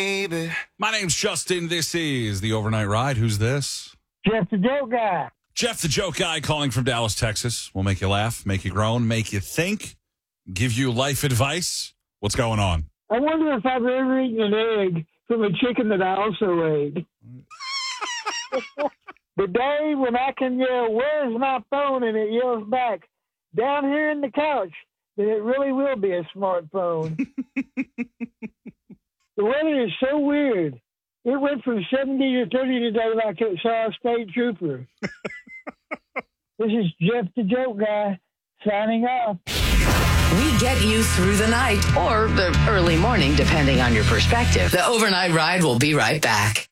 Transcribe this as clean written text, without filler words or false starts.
Baby. My name's Justin. This is the Overnight Ride. Who's this? Jeff the Joke Guy. Jeff the Joke Guy calling from Dallas, Texas. We'll make you laugh, make you groan, make you think, give you life advice. What's going on? I wonder if I've ever eaten an egg from a chicken that I also ate. The day when I can yell, "Where's my phone?" and it yells back, "Down here in the couch," then it really will be a smartphone. The weather is so weird. It went from 70 to 30 today like it saw a state trooper. This is Jeff the Joke Guy signing off. We get you through the night or the early morning, depending on your perspective. The Overnight Ride will be right back.